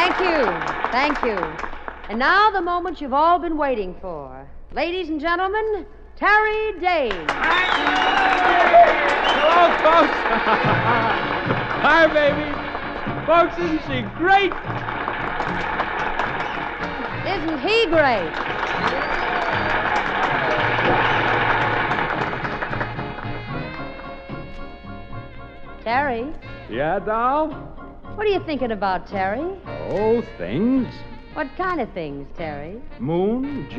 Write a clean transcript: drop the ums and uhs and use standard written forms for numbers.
Thank you. Thank you. And now the moment you've all been waiting for. Ladies and gentlemen, Terry Dane. Hello, folks. Hi, baby. Folks, isn't she great? Isn't he great? Terry, Yeah, doll? what are you thinking about, Terry? Oh, things. What kind of things, Terry? Moon,